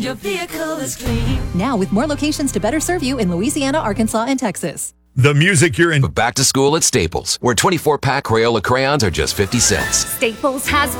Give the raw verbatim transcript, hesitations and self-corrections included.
Your vehicle is clean. Now with more locations to better serve you in Louisiana, Arkansas, and Texas. The music you're in. Back to school at Staples, where twenty-four pack Crayola crayons are just fifty cents. Staples has